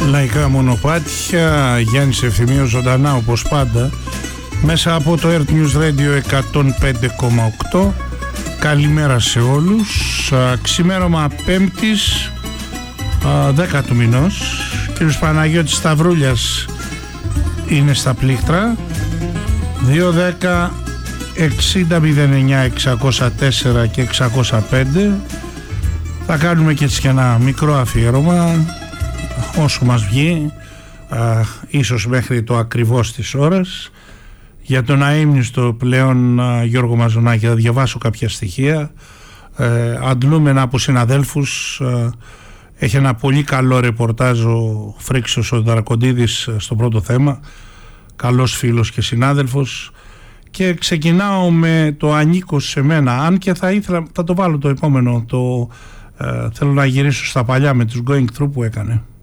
Λαϊκά μονοπάτια, Γιάννης Ευθυμίος ζωντανά όπως πάντα μέσα από το Earth News Radio 105,8. Καλημέρα σε όλους. Ξημέρωμα Πέμπτης 10 του μηνός. Κύριος Παναγιώτης Σταυρούλιας είναι στα πλήκτρα. 210 60 09 604 και 605. Θα κάνουμε και έτσι και ένα μικρό αφιέρωμα όσο μας βγει, ίσως μέχρι το ακριβώς της ώρας, για τον αείμνηστο πλέον Γιώργο Μαζονάκη. Θα διαβάσω κάποια στοιχεία αντλούμενα από συναδέλφους. Έχει ένα πολύ καλό ρεπορτάζ ο Φρίξος ο Δρακοντίδης στο πρώτο θέμα, καλός φίλος και συνάδελφος, και ξεκινάω με το ανήκω σε μένα, αν και θα ήθελα, θα το βάλω το επόμενο, θέλω να γυρίσω στα παλιά με τους Going Through που έκανε.